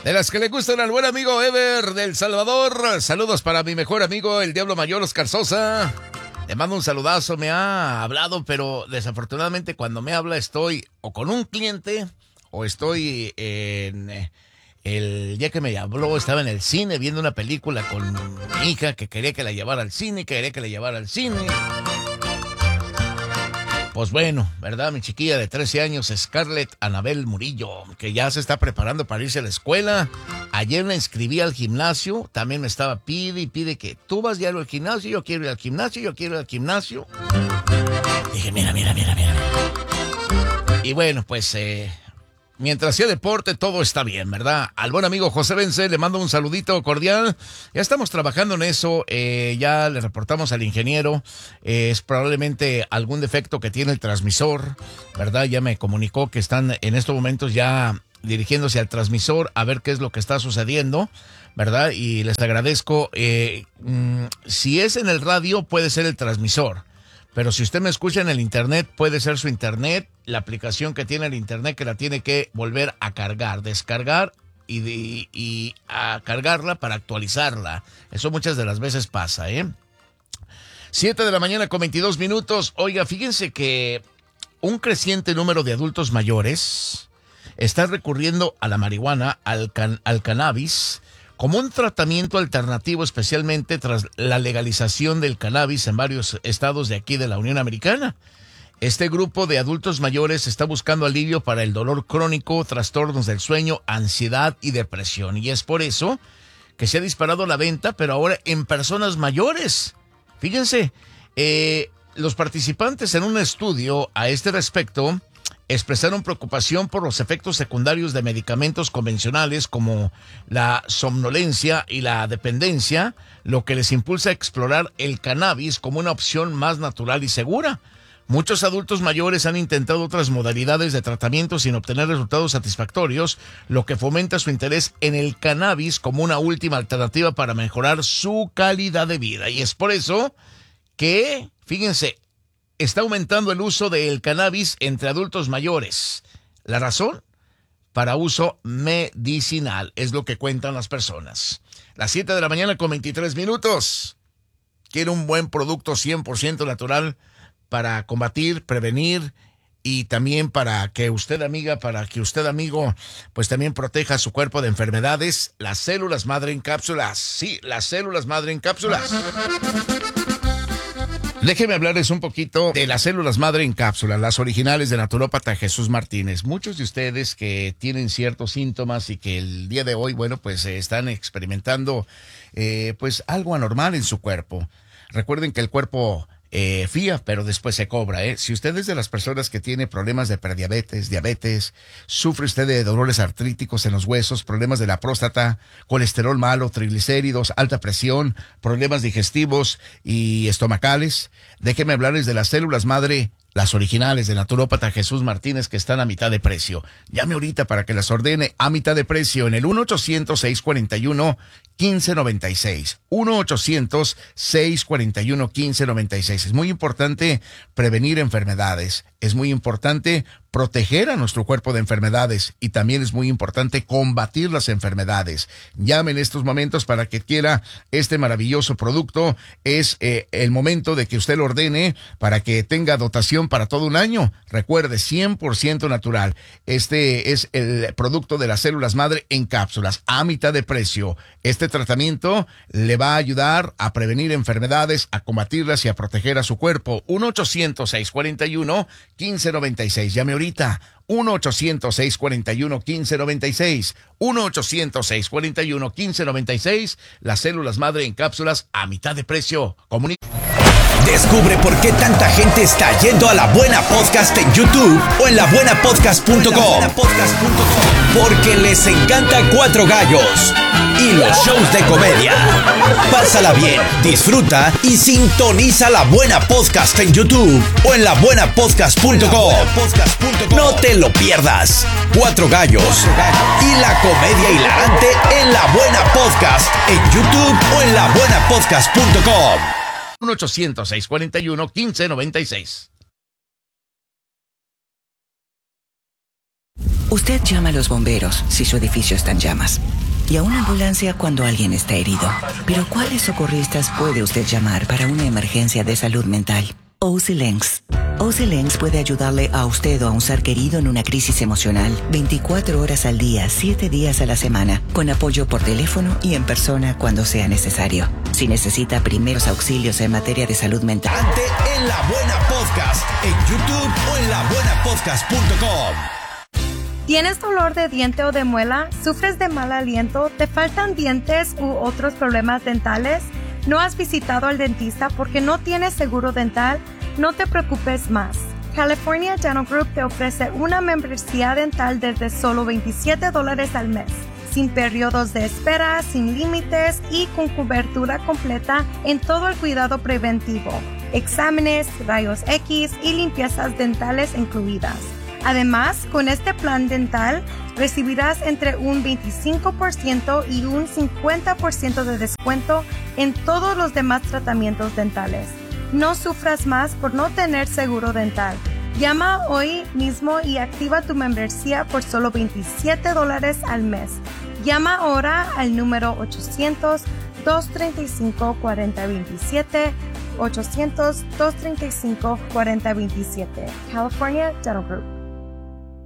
De las que le gustan al buen amigo Ever del Salvador. Saludos para mi mejor amigo, el Diablo Mayor Oscar Sosa. Le mando un saludazo, me ha hablado, pero desafortunadamente cuando me habla estoy o con un cliente o estoy en... El día que me habló estaba en el cine viendo una película con mi hija que quería que la llevara al cine, Pues bueno, ¿verdad? Mi chiquilla de 13 años, Scarlett Anabel Murillo, que ya se está preparando para irse a la escuela. Ayer la inscribí al gimnasio, también me estaba pide que tú vas diario al gimnasio, yo quiero ir al gimnasio. Dije, mira. Y bueno, pues... mientras sea deporte, todo está bien, ¿verdad? Al buen amigo José Vence le mando un saludito cordial. Ya estamos trabajando en eso. Ya le reportamos al ingeniero. Es probablemente algún defecto que tiene el transmisor, ¿verdad? Ya me comunicó que están en estos momentos ya dirigiéndose al transmisor a ver qué es lo que está sucediendo, ¿verdad? Y les agradezco. Si es en el radio, puede ser el transmisor. Pero si usted me escucha en el internet, puede ser su internet, la aplicación que tiene el internet que la tiene que volver a cargar, descargar y a cargarla para actualizarla. Eso muchas de las veces pasa, 7 de la mañana con 22 minutos. Oiga, fíjense que un creciente número de adultos mayores está recurriendo a la marihuana, al cannabis, como un tratamiento alternativo, especialmente tras la legalización del cannabis en varios estados de aquí de la Unión Americana. Este grupo de adultos mayores está buscando alivio para el dolor crónico, trastornos del sueño, ansiedad y depresión. Y es por eso que se ha disparado la venta, pero ahora en personas mayores. Fíjense, los participantes en un estudio a este respecto expresaron preocupación por los efectos secundarios de medicamentos convencionales como la somnolencia y la dependencia, lo que les impulsa a explorar el cannabis como una opción más natural y segura. Muchos adultos mayores han intentado otras modalidades de tratamiento sin obtener resultados satisfactorios, lo que fomenta su interés en el cannabis como una última alternativa para mejorar su calidad de vida. Y es por eso que, fíjense, está aumentando el uso del cannabis entre adultos mayores. ¿La razón? Para uso medicinal, es lo que cuentan las personas. Las 7 de la mañana con 23 minutos. Quiere un buen producto 100% natural para combatir, prevenir y también para que usted, amiga, para que usted, amigo, pues también proteja su cuerpo de enfermedades. Las células madre en cápsulas. Sí, las células madre en cápsulas. Déjeme hablarles un poquito de las células madre en cápsula, las originales de naturópata Jesús Martínez. Muchos de ustedes que tienen ciertos síntomas y que el día de hoy, bueno, pues están experimentando pues algo anormal en su cuerpo. Recuerden que el cuerpo fía, pero después se cobra, Si usted es de las personas que tiene problemas de prediabetes, diabetes, sufre usted de dolores artríticos en los huesos, problemas de la próstata, colesterol malo, triglicéridos, alta presión, problemas digestivos y estomacales, déjeme hablarles de las células madre, las originales de naturópata Jesús Martínez, que están a mitad de precio. Llame ahorita para que las ordene a mitad de precio en el 1-800-641-1596. 1-800-641-1596. Es muy importante prevenir enfermedades. Es muy importante proteger a nuestro cuerpo de enfermedades y también es muy importante combatir las enfermedades. Llame en estos momentos para que quiera este maravilloso producto. Es el momento de que usted lo ordene para que tenga dotación para todo un año. Recuerde, 100% natural. Este es el producto de las células madre en cápsulas a mitad de precio. Este tratamiento le va a ayudar a prevenir enfermedades, a combatirlas y a proteger a su cuerpo. 1-800-641-1596. Llame ahorita. 1-800-641-1596. 1-800-641-1596. Las células madre en cápsulas a mitad de precio. Descubre por qué tanta gente está yendo a La Buena Podcast en YouTube o en labuenapodcast.com. Porque les encanta Cuatro Gallos y los shows de comedia. Pásala bien, disfruta y sintoniza La Buena Podcast en YouTube o en labuenapodcast.com. No te lo pierdas. Cuatro Gallos y la comedia hilarante en La Buena Podcast en YouTube o en labuenapodcast.com. 1-800-641-1596. Usted llama a los bomberos si su edificio está en llamas. y a una ambulancia cuando alguien está herido. Pero ¿cuáles socorristas puede usted llamar para una emergencia de salud mental? OC Links. OC Links puede ayudarle a usted o a un ser querido en una crisis emocional 24 horas al día, 7 días a la semana, con apoyo por teléfono y en persona cuando sea necesario. Si necesita primeros auxilios en materia de salud mental. Ante En La Buena Podcast, en YouTube o en labuenapodcast.com. ¿Tienes dolor de diente o de muela? ¿Sufres de mal aliento? ¿Te faltan dientes u otros problemas dentales? ¿No has visitado al dentista porque no tienes seguro dental? No te preocupes más. California Dental Group te ofrece una membresía dental desde solo $27 al mes, sin periodos de espera, sin límites y con cobertura completa en todo el cuidado preventivo, exámenes, rayos X y limpiezas dentales incluidas. Además, con este plan dental, recibirás entre un 25% y un 50% de descuento en todos los demás tratamientos dentales. No sufras más por no tener seguro dental. Llama hoy mismo y activa tu membresía por solo $27 al mes. Llama ahora al número 800-235-4027, 800-235-4027. California Dental Group.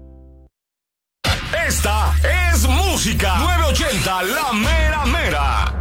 Esta es música 980 La Mera Mera.